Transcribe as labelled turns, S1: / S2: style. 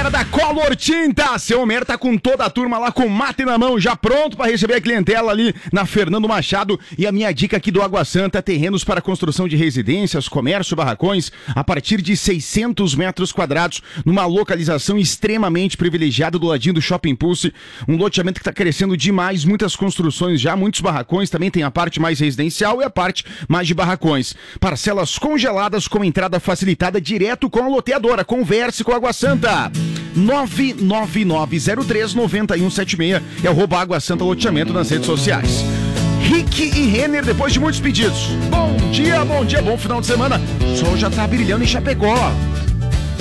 S1: galera da Color Tinta. Seu Homer tá com toda a turma lá com mate na mão, já pronto para receber a clientela ali na Fernando Machado. E a minha dica aqui do Água Santa: terrenos para construção de residências, comércio, barracões, a partir de 600 metros quadrados, numa localização extremamente privilegiada do ladinho do Shopping Pulse. Um loteamento que tá crescendo demais, muitas construções já, muitos barracões, também tem a parte mais residencial e a parte mais de barracões. Parcelas congeladas com entrada facilitada direto com a loteadora. Converse com a Água Santa. 99903-9176 é o @Água Santa Loteamento nas redes sociais. Rick e Renner, depois de muitos pedidos. Bom dia, bom final de semana. O sol já tá brilhando em Chapecó.